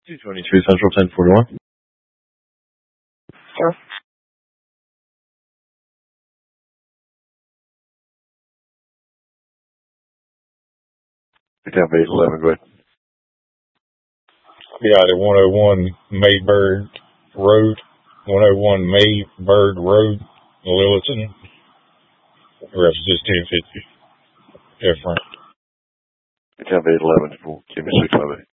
222 Central 1041. Sir? Down 811, go ahead. Yeah, the 101 Maybird Road, 101 Maybird Road, Lilliton. Rest is 1050. Different. Down 811, give me 658.